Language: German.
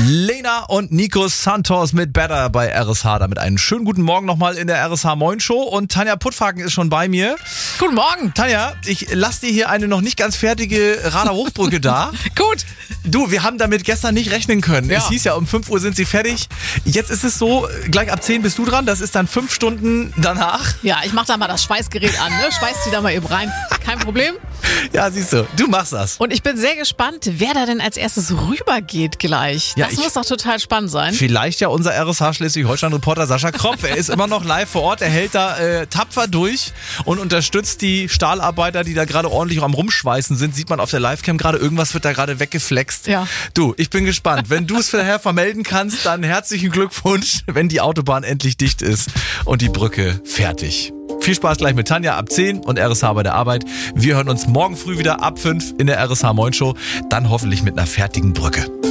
Lena und Nico Santos mit Better bei RSH. Damit einen schönen guten Morgen nochmal in der RSH Moin Show. Und Tanja Puttfaken ist schon bei mir. Guten Morgen. Tanja, ich lasse dir hier eine noch nicht ganz fertige Radar-Hochbrücke da. Gut. Du, wir haben damit gestern nicht rechnen können. Ja. Es hieß ja, um 5 Uhr sind sie fertig. Jetzt ist es so, gleich ab 10 bist du dran. Das ist dann 5 Stunden danach. Ja, ich mach da mal das Schweißgerät an, ne? Schweiß die da mal eben rein. Kein Problem. Ja, siehst du, du machst das. Und ich bin sehr gespannt, wer da denn als erstes rübergeht gleich. Ja, Das muss doch total spannend sein. Vielleicht ja unser RSH Schleswig-Holstein-Reporter Sascha Kropf. Er ist immer noch live vor Ort. Er hält da tapfer durch und unterstützt die Stahlarbeiter, die da gerade ordentlich am Rumschweißen sind. Sieht man auf der Livecam gerade, irgendwas wird da gerade weggeflext. Ja. Du, ich bin gespannt. Wenn du es vorher vermelden kannst, dann herzlichen Glückwunsch, wenn die Autobahn endlich dicht ist und die Brücke fertig. Viel Spaß gleich mit Tanja ab 10 und RSH bei der Arbeit. Wir hören uns morgen früh wieder ab 5 in der RSH Moin Show. Dann hoffentlich mit einer fertigen Brücke.